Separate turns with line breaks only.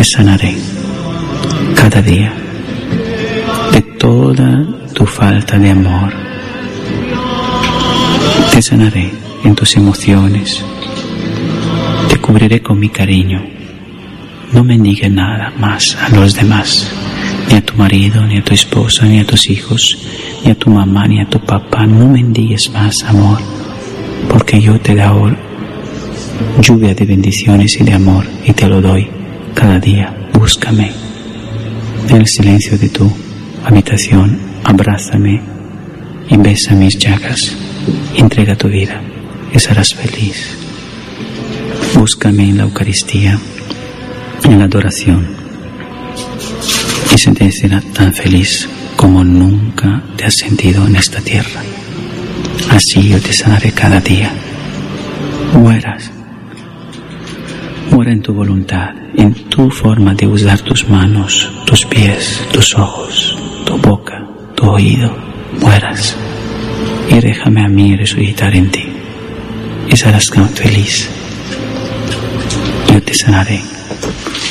sanaré cada día de toda tu falta de amor. Te sanaré en tus emociones. Te cubriré con mi cariño. No mendigues nada más a los demás, ni a tu marido, ni a tu esposa, ni a tus hijos, ni a tu mamá, ni a tu papá. No mendigues más amor, porque yo te he dado lluvia de bendiciones y de amor, y te lo doy cada día. Búscame en el silencio de tu habitación, abrázame y besa mis llagas. Entrega tu vida y serás feliz. Búscame en la Eucaristía, en la adoración, y se te será tan feliz como nunca te has sentido en esta tierra. Así yo te sanaré cada día. Muera en tu voluntad, en tu forma de usar tus manos, tus pies, tus ojos, tu boca, tu oído. Mueras y déjame a mí resucitar en ti y serás tan feliz. Yo te sanaré.